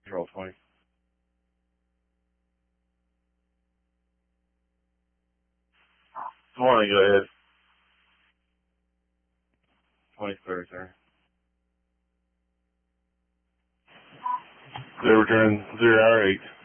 Roll 20. Morning, go ahead. 23rd, sir. They return 0 hour 8.